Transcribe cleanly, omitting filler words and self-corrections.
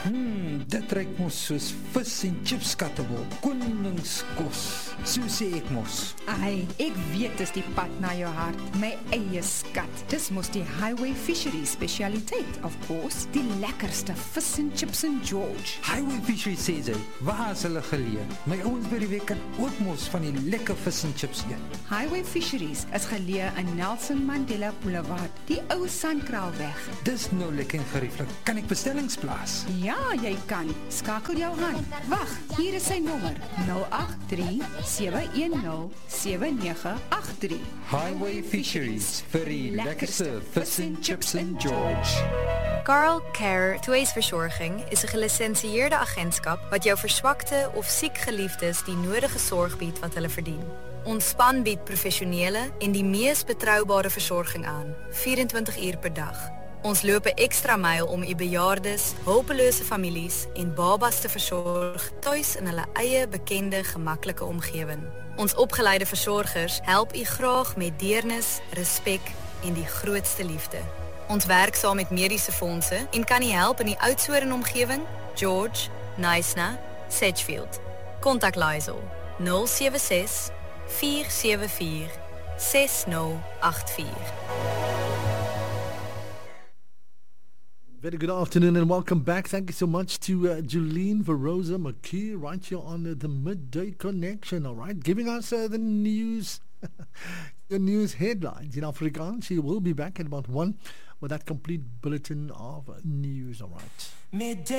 Dit ruik mos soos vis en chips skattebol, koningskos, so sê ek mos. Ai, ek weet dis die pad na jou hart, my eie skat. Dis mos die Highway Fisheries specialiteit, of course. Die lekkerste vis en chips in George. Highway Fisheries sê sy, waar is hulle geleë? My ouens by die week kan ook mos van die lekker vis en chips eet. Highway Fisheries is geleë in Nelson Mandela Boulevard, die ou Sandkraalweg. Dis nou lekker en gerieflik. Kan ek bestellings plaas? Ja, jy kan. Skakel jou aan. Wag, hier is sy nommer. 083-710-7983. Highway Fisheries vir die lekkerste vis en chips in George. Carl Care Tweesverzorging is 'n gelisensieerde agentskap wat jou verswakte of siek geliefdes die nodige sorg bied wat hulle verdien. Ons span bied professionele en die mees betroubare versorging aan, 24 uur per dag. Ons loop 'n ekstra myl om u bejaardes, hulpelose families en babas te versorg tuis in hulle eie bekende, gemaklike omgewing. Ons opgeleide versorgers help u graag met deernis, respek en die grootste liefde. Ons werk saam met mediese fondse en kan u help in die Oudtshoorn omgewing, George, Knysna, Sedgefield. Kontak Lysel 076 474 6084. Very good afternoon and welcome back. Thank you so much to Julene Verosa McKee right here on the Midday Connection, all right? Giving us the news, the news headlines in Afrikaans. She will be back at about 1 with that complete bulletin of news, all right?